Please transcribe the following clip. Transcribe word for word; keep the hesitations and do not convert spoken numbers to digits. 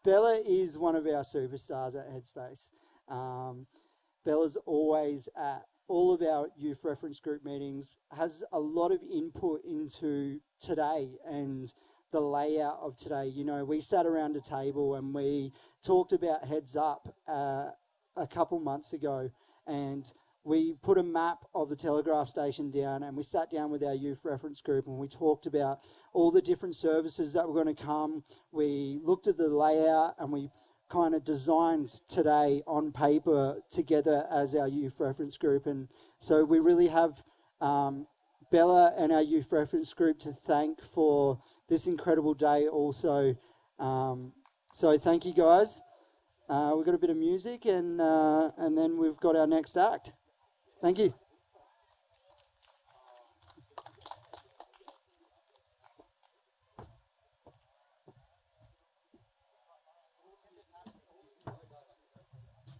Bella is one of our superstars at Headspace. Um, Bella's always at all of our youth reference group meetings, has a lot of input into today and the layout of today. You know, we sat around a table and we talked about Heads Up uh, a couple months ago, and we put a map of the Telegraph station down, and we sat down with our youth reference group and we talked about all the different services that were going to come. We looked at the layout and we kind of designed today on paper together as our youth reference group. And so we really have um, Bella and our youth reference group to thank for this incredible day also. Um, so thank you, guys. Uh, we've got a bit of music, and uh, and then we've got our next act. Thank you.